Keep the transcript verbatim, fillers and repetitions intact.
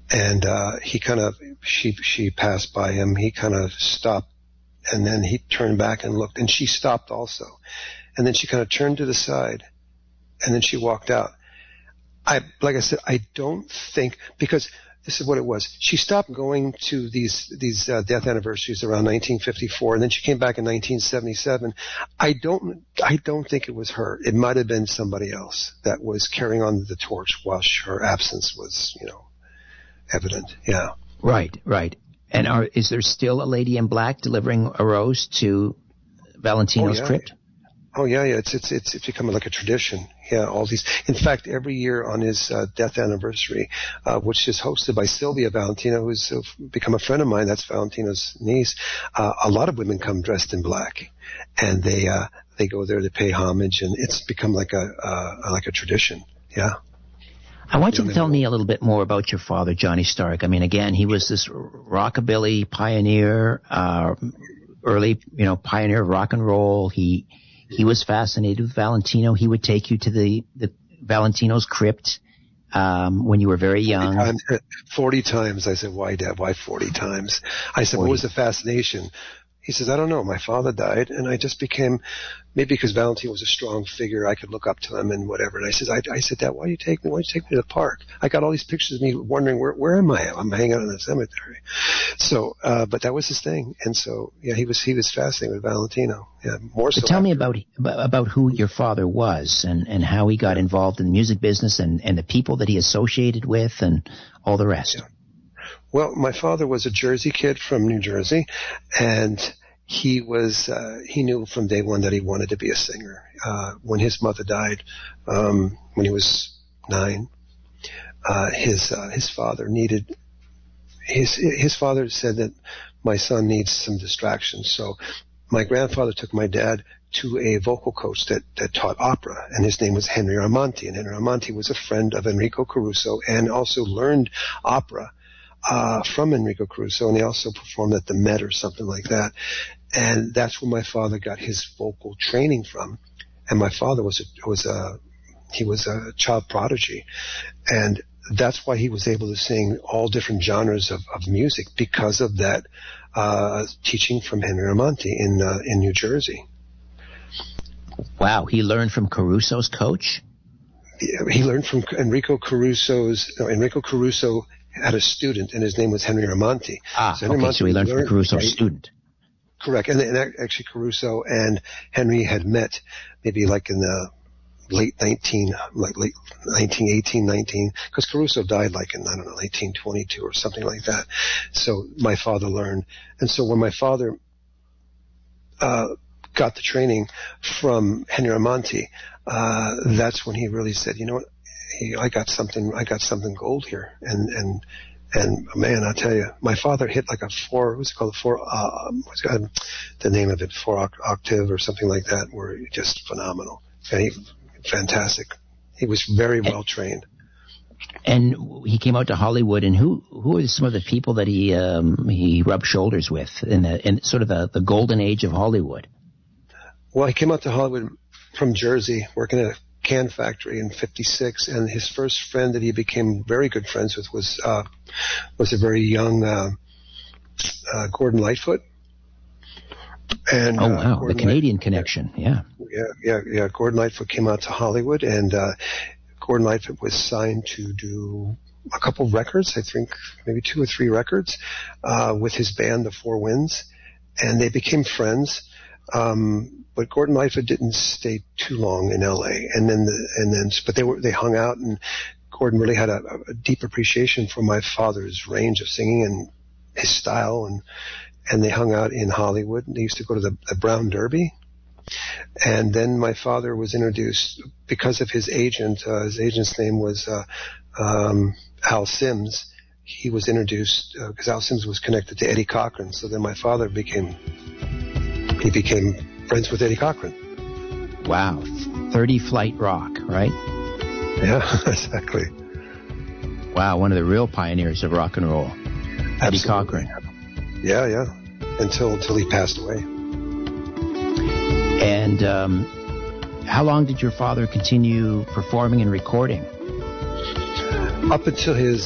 And uh, he kind of, she she passed by him. He kind of stopped, and then he turned back and looked, and she stopped also. And then she kind of turned to the side, and then she walked out. I, like I said, I don't think, because this is what it was. She stopped going to these these uh, death anniversaries around nineteen fifty-four, and then she came back in nineteen seventy-seven. I don't I don't think it was her. It might have been somebody else that was carrying on the torch while her absence was, you know, evident. Yeah. Right, right. And are, is there still a lady in black delivering a rose to Valentino's oh, yeah. crypt? Oh yeah, yeah. It's it's it's it's become like a tradition. Yeah, all these. In fact, every year on his uh, death anniversary, uh, which is hosted by Sylvia Valentino, who's uh, become a friend of mine. That's Valentino's niece. Uh, a lot of women come dressed in black, and they uh, they go there to pay homage, and it's become like a uh, like a tradition. Yeah. I want you to tell me a little bit more about your father, Johnny Stark. I mean, again, he was this rockabilly pioneer, uh, early, you know, pioneer of rock and roll. He he was fascinated with Valentino. He would take you to the, the Valentino's crypt um, when you were very young. forty times, forty times. I said, why, Dad? Why forty times? I said, forty. What was the fascination? He says, I don't know. My father died, and I just became, maybe because Valentino was a strong figure, I could look up to him and whatever. And I says, I, I said, Dad, why do you take me? Why do you take me to the park? I got all these pictures of me wondering where where am I? I'm hanging out in the cemetery. So, uh, but that was his thing, and so yeah, he was he was fascinated with Valentino. Yeah, more so. But tell after. me about about who your father was and and how he got involved in the music business and and the people that he associated with and all the rest. Yeah. Well, my father was a Jersey kid from New Jersey, and he was uh, he knew from day one that he wanted to be a singer. Uh, when his mother died, um, when he was nine, uh, his uh, his father needed his his father said that my son needs some distraction. So my grandfather took my dad to a vocal coach that, that taught opera, and his name was Henry Armanti. And Henry Armanti was a friend of Enrico Caruso and also learned opera uh, from Enrico Caruso, and he also performed at the Met or something like that. And that's where my father got his vocal training from. And my father was a, was a he was a child prodigy, and that's why he was able to sing all different genres of, of music because of that uh, teaching from Henry Armanti in uh, in New Jersey. Wow, he learned from Caruso's coach? He learned from Enrico Caruso's. No, Enrico Caruso had a student, and his name was Henry Armanti. Ah, so okay, Armanti so he learned, learned from Caruso's right? student. Correct, and, and actually Caruso and Henry had met maybe like in the late nineteen, like late nineteen eighteen, nineteen, because Caruso died like in, I don't know, nineteen twenty-two or something like that. So my father learned, and so when my father uh, got the training from Henry Armanti, uh, that's when he really said, you know what, he, I got something, I got something gold here, and and. And man, I tell you, my father hit like a four, what's it called, a four, uh, what's it called, the name of it, four octave or something like that, were just phenomenal. And he, fantastic. He was very well trained. And he came out to Hollywood, and who who are some of the people that he um, he rubbed shoulders with in the in sort of the, the golden age of Hollywood? Well, he came out to Hollywood from Jersey, working at a can factory in fifty-six, and his first friend that he became very good friends with was uh, was a very young uh, uh, Gordon Lightfoot. And, oh wow, uh, the Canadian Lightfoot, connection, yeah. Yeah, yeah, yeah. Gordon Lightfoot came out to Hollywood, and uh, Gordon Lightfoot was signed to do a couple records, I think maybe two or three records, uh, with his band, the Four Winds, and they became friends. Um, but Gordon Lightfoot didn't stay too long in L A, and then the, and then, but they were, they hung out, and Gordon really had a, a deep appreciation for my father's range of singing and his style, and, and they hung out in Hollywood. They used to go to the, the Brown Derby. And then my father was introduced because of his agent, uh, his agent's name was, uh, um, Al Sims. He was introduced, uh, because Al Sims was connected to Eddie Cochran. So then my father became, he became friends with Eddie Cochran. Wow. thirty Flight Rock, right? Yeah, exactly. Wow, one of the real pioneers of rock and roll. Absolutely. Eddie Cochran. Yeah, yeah. Until until he passed away. And um, how long did your father continue performing and recording? Up until his